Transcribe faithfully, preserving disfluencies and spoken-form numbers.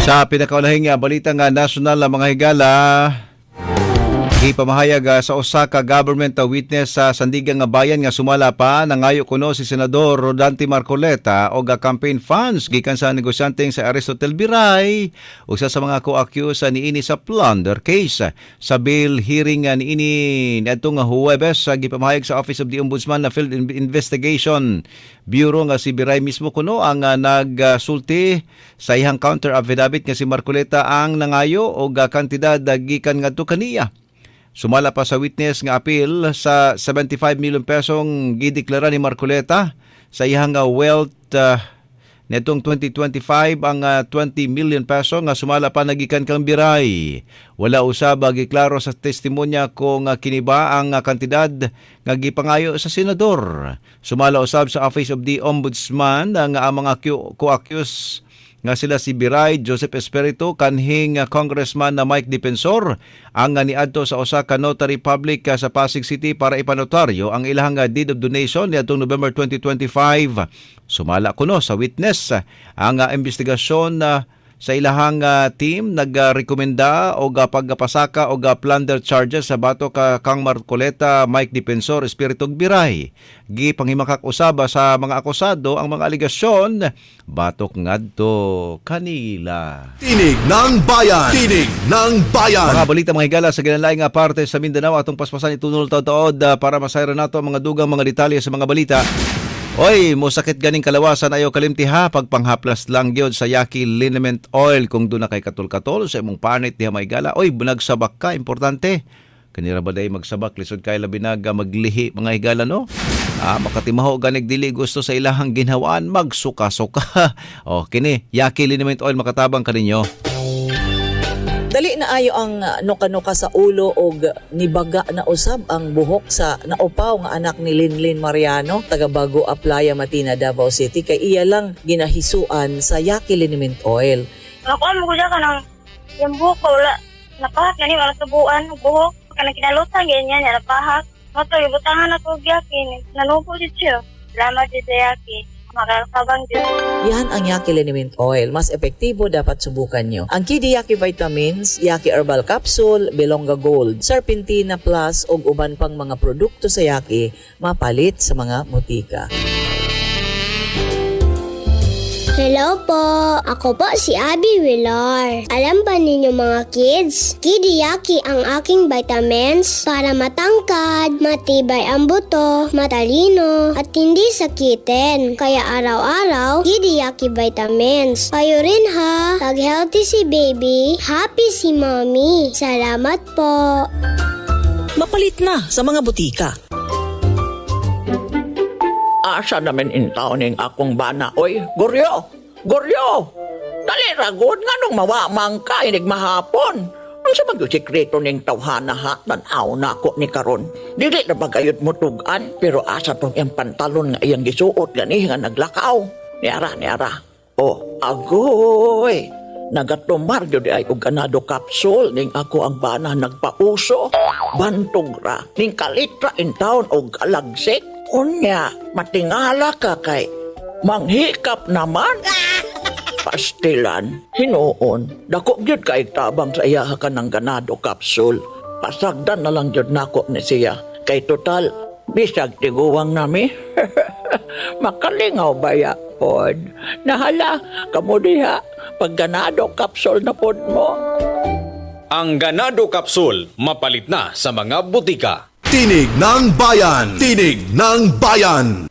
Sa pinakaulahing balita nga national mga higala, ipamahayag uh, sa Osaka government uh, witness sa uh, Sandigang nga bayan nga sumala pa nangayo kuno si Senador Rodante Marcoleta og uh, campaign funds gikan sa negosyanteng sa Aristotle Biray ug sa mga co-accused uh, niini sa plunder case. Sa bill hearing uh, niini niadtong Huwebes uh, gipamahayag sa Office of the Ombudsman na Field Investigation Bureau nga si Biray mismo kuno ang uh, nagsulti uh, sa ihang counter affidavit nga si Marcoleta ang nangayo og uh, kantidad uh, gikan ngadto kaniya. Sumala pa sa witness nga appeal sa seventy-five million pesong gideklara ni Marcoleta sa ihang wealth uh, netong twenty twenty-five ang uh, twenty million peso nga sumala pa nagikan kang Biray. Wala usab giklaro sa testimonya kung uh, kiniba ang uh, kantidad nga gipangayo sa senador. Sumala usab sa Office of the Ombudsman ang uh, mga co-accused nga sila si Biray, Joseph Espiritu, kanhing uh, Congressman na Mike Dipensor ang uh, niadto sa Osaka Notary Public uh, sa Pasig City para ipanotaryo ang ilang uh, deed of donation niadtong November twenty twenty-five. Sumala kuno sa witness uh, ang uh, investigasyon uh, sa ilahang uh, team nagrekomenda uh, og uh, pagpasaka og uh, plunder charges sa bato ka kang Marcoleta, Mike Dipensor, Espiritu ug Biray. Gipanghimakak usaba sa mga akusado ang mga aligasyon batok ngadto kanila. Tinig ng Bayan! Tinig ng Bayan! Mga balita mga higala sa ginalaing nga parte sa Mindanao atong paspasan itunol taud-taud uh, para masayran nato ang mga dugang mga detalye sa mga balita. Oy, musakit ganing kalawasan ayaw kalimtiha pagpanghaplas lang gyud sa Yaqui liniment oil kung doon na kay katol-katol sa imong panit diha may gala. Oy, bunagsabak ka, importante. Kanira ba day magsabak lisod kay labinag maglihi mga higala no? Ah, makatimaho ganig dili gusto sa ilahang ginhawaan magsuka-suka. Oh, kini Yaqui liniment oil makatabang kaninyo. Dali na ayo ang nuka-nuka sa ulo og nibaga na usab ang buhok sa naupaw nga anak ni Linlin Mariano taga Bago Aplaya, Matina, Davao City kay iya lang ginahisuan sa Yaqui liniment oil. Ako mo gud ka nang yung buhok ko wala napahak na ni wala subuan buhok kana kinalutan ganyan ya napahak. Moto ibutangan ako og Yaqui nanubo jud siya. Salamat jud sa Yaqui. Makakabang din. Yan ang Yaqui liniment oil. Mas epektibo dapat subukan nyo. Ang Kidi Yaqui Vitamins, Yaqui Herbal Capsule, Belonga Gold, Serpentina Plus ug uban pang mga produkto sa Yaqui mapalit sa mga butika. Hello po! Ako po si Abby Villar. Alam ba ninyo mga kids? Kidi Yaqui ang aking vitamins para matangkad, matibay ang buto, matalino, at hindi sakitin. Kaya araw-araw, Kidi Yaqui vitamins. Kayo rin ha! Pag healthy si baby, happy si mommy. Salamat po! Mapalit na sa mga butika. Asa namin intaw ning akong bana. Oy, Goryo! Goryo! Dali ragod nga nung mawamang ka inig mahapon. Ang sa mag-sikreto ning tawhana ha, tanaw na ako ni karon. Dili na bagayot mo tugan, pero asa tong iyang pantalon nga iyang gisuot gani nga naglakaw. Niara, niara. Oh, agoy! Nagatumar yun ay og ganado capsule ning ako ang bana nagpauso. Bantog ra, ning kalitra in town og alagsik. Unya, matingala ka kay manghikap naman. Pastilan, hinuon. Dako gyud kay tabang sa iya ka ng ganado capsule. Pasagdan na lang gyud nako ni siya. Kay total, bisag tiguwang nami. Makalingaw ba ya, pod? Nahala, kamo diha, pag ganado capsule na pod mo. Ang ganado capsule, mapalit na sa mga butika. Tinig ng Bayan! Tinig ng Bayan!